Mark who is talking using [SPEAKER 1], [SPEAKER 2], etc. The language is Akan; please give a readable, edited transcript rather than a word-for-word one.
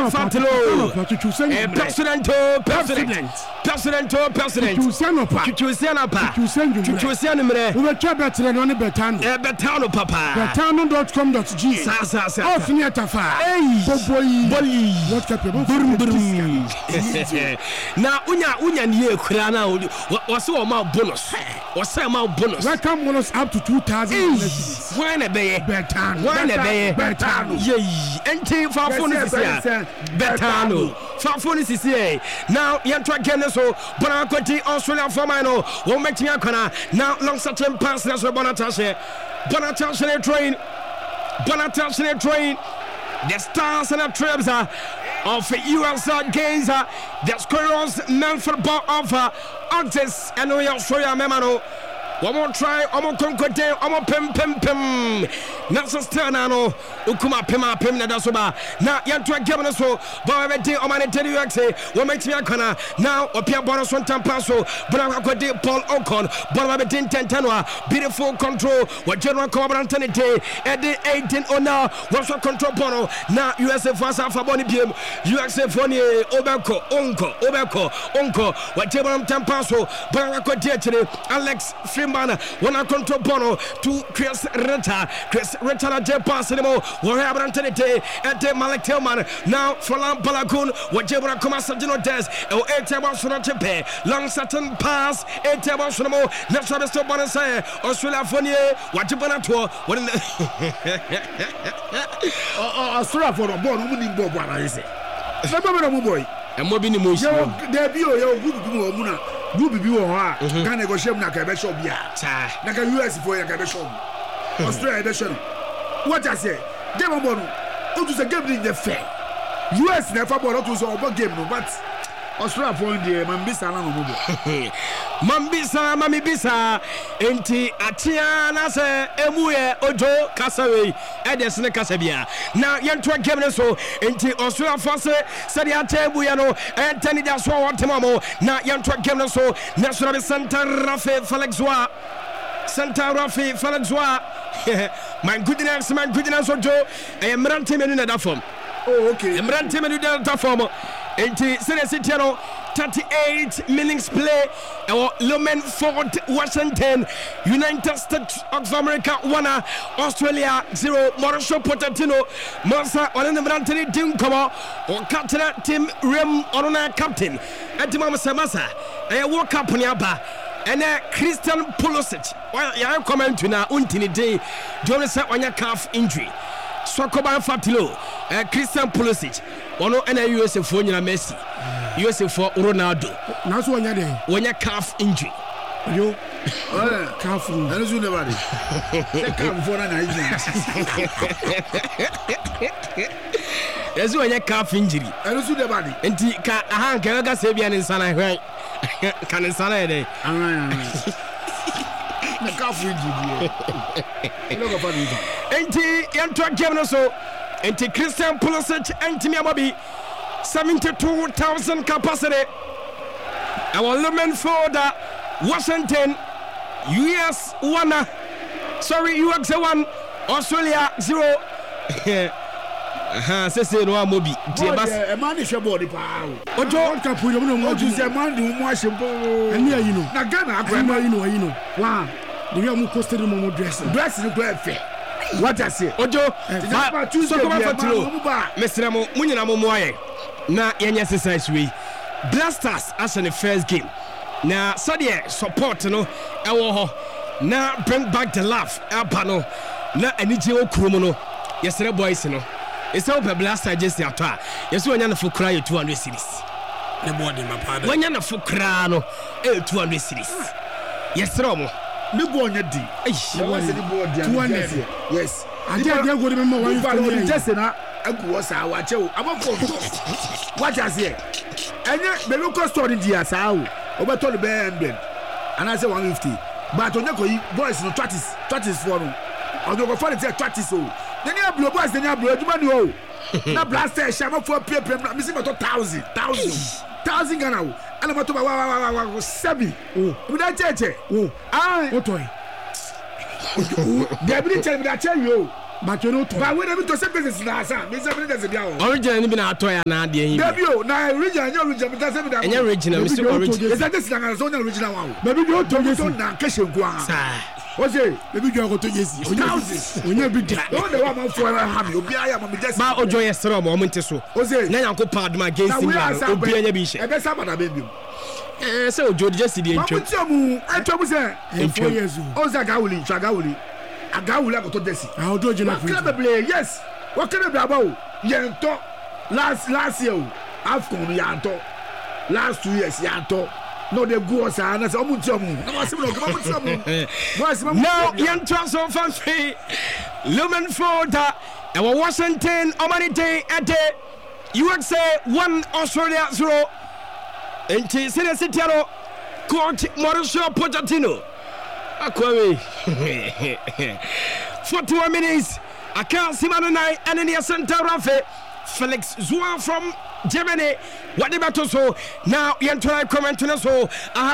[SPEAKER 1] Fatilo. President. Betano papa.
[SPEAKER 2] Betano.com.g.
[SPEAKER 1] Now, unya niye kurana wase o ma bonus. Wase ma bonus.
[SPEAKER 2] Welcome bonus up to 2,000.
[SPEAKER 1] Why na be? Betano. Yey. Enti fa phone is here. Betano. Fa phone is here. Now, yantwa game so bona kwati Australia for mine no. Wo metin akwana. Now long certain pass na so Bonatashe train. The stars and the tribes of US games. The squirrels men football of Otis and we are show you memano. One more try, one more conquer, one more pim. Nasa Sternano, Ukuma Pima Nadasoba. Now, Yantua Gabanaso, Boavete, Omani Teddy Yaxe, what makes me a corner. Now, Opia Bonos one Tampaso, Bonacode, Paul Ocon, Bonabetin Tantanua, beautiful control, what General Cobantanite, at the 18 or now, what's your control Bono. Now, USA Fasa Faboni Pim, USA Foni, Obako, Onko, what General Tampaso, Bonacode, Alex Freeman, one control Bono to Chris Retta na je pass anymore. What happened today at the Malek Tillman. Now Falan Balakun, what Jebra Comasagino does, or 8 tables on a chepe. Long Saturn pass, 8 tables on more. Let's have a stop on a say. Australia Fournier, what you want to what in the
[SPEAKER 3] Australia for a born woman in Bob, I say. Boy,
[SPEAKER 1] and what been emotion?
[SPEAKER 3] There be your good Muna, good view or can negotiate like a shop, yeah. Like a US for a shop. Australia edition. What I say? Game on one. What is a game in the fair? US never bought to so over game, but Australia point the Mambisa
[SPEAKER 1] Mambisa, Mami Bisa, Enti Atiana se Emuye Ojo Kasawe, Edesne Kasabia. Now Yantua game so Enti Australia Fase, Sadiate Buyano, and Tani Daswa Timamo. Now Yantua game so National Santa Rafe Falexwa. Santa Rafi Falenzwa. My goodness, Ojo. I am ranting in that form.
[SPEAKER 3] Oh, okay.
[SPEAKER 1] I'm ranting in that form. Enti Senesiano 38 minutes play. Our Lumen Ford Washington United States of America 1 Australia 0 Mauricio Pochettino Mosa on the Brantini team come or captain team Rem on captain. At the Mama Samasa. I woke up on Yaba. And Christian Pulisic, I comment to now untini day, Jonas on your calf injury. Swakoban Fatilo, Christian Pulisic, one and a USA for Messi, USA for Ronaldo.
[SPEAKER 2] Now,
[SPEAKER 1] when your calf injury.
[SPEAKER 2] You calf,
[SPEAKER 3] that is nobody. Come for an
[SPEAKER 1] There's when your calf injury.
[SPEAKER 3] I don't see the body.
[SPEAKER 1] And Kanga Sabian in Sana, right? Can in Sana day.
[SPEAKER 3] The calf injury.
[SPEAKER 1] Enti Yantua Gemnoso, Enti Christian Pulisic, Enti Miamabi, 72,000 capacity. Our Lumen Ford Washington, US 1, US 1, Australia 0. Say no Mobi.
[SPEAKER 3] A man is your body power.
[SPEAKER 2] Ojo Kapuyo no
[SPEAKER 3] what you say man do more simple.
[SPEAKER 2] And here you know.
[SPEAKER 3] Na Ghana
[SPEAKER 2] grandma you know. Wow. The way I'm costed mo dress.
[SPEAKER 3] Dress is quite fair. What I say?
[SPEAKER 1] Ojo. So come Fatilo. Mr. Mo munyina mo moye. Na yenya exercise we. Blasters as in the first game. Na Sadia support no ewo ho. Na bring back the laugh. Elpano. Na anije okurum no. Yesere boys no. It's over blaster just the attack. Yes, when you're for cry 200 cities. The body, my father. When you're for crano, 200 cities. Yes, Romo.
[SPEAKER 3] The boy, you did. Yes.
[SPEAKER 2] I can't go to remember one for
[SPEAKER 3] just enough. I was our show. I'm a what I say. And the local story in the Asau over to the band. And I say 150. But on your boys, no practice for them. I'll go for the practice. Then you have blue boys, then you have blue money. Now blaster, Shama for paper, I'm missing about 1,000 Ghana. And I'm about to 7. With that church. Oh, I.
[SPEAKER 2] What toy?
[SPEAKER 3] They have been telling me that tell you.
[SPEAKER 2] but you know
[SPEAKER 3] but when to say business na asa me say business dey o
[SPEAKER 1] original ni bi na atoya na de yin
[SPEAKER 3] debio na original me say me da
[SPEAKER 1] enya original me say original
[SPEAKER 3] is that this na so na original one
[SPEAKER 2] baby you to yes
[SPEAKER 3] na keshenku a o say
[SPEAKER 2] baby you go to yes onya bi da
[SPEAKER 3] no the one man for ha me obi aya ma me just
[SPEAKER 1] ba ojo yes ro mo nte so
[SPEAKER 3] o say
[SPEAKER 1] na yanko pad ma against me obi anya bi she
[SPEAKER 3] e be sa bada baby
[SPEAKER 1] say ojo just dey ntwam
[SPEAKER 3] atwam say
[SPEAKER 2] 4 years
[SPEAKER 3] o say agawuli agoto desi
[SPEAKER 2] ojo jina
[SPEAKER 3] yes what can be about yento last year afcon yanto last 2 years yanto no they go us and say omuntiom
[SPEAKER 1] now yento so fancy Lumenford and Washington Omanite at USA 1 Australia 0 and City coach Mauricio Pochettino Akwawe 41 minutes I can't see Manunai and in the center Rafe Felix Zua from Germany what the battle so now you try comment to so